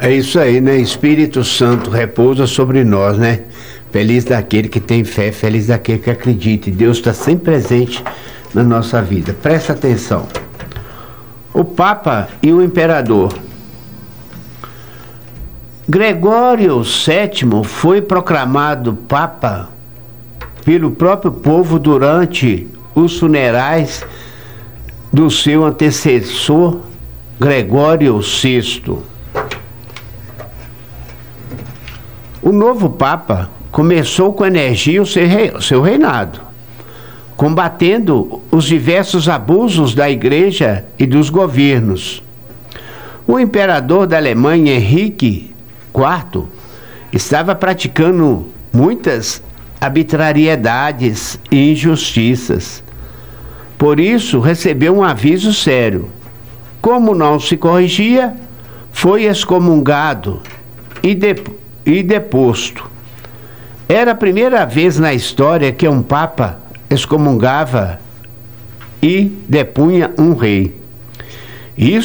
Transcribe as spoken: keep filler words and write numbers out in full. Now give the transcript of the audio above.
É isso aí, né? Espírito Santo repousa sobre nós, né? Feliz daquele que tem fé, feliz daquele que acredita. E Deus está sempre presente na nossa vida. Presta atenção. O Papa e o Imperador. Gregório sétimo foi proclamado Papa pelo próprio povo durante os funerais do seu antecessor, Gregório sexto. O novo Papa começou com energia o seu reinado, combatendo os diversos abusos da Igreja e dos governos. O imperador da Alemanha, Henrique quarto, estava praticando muitas arbitrariedades e injustiças. Por isso, recebeu um aviso sério. Como não se corrigia, foi excomungado e, de, e deposto. Era a primeira vez na história que um papa excomungava e depunha um rei. Isso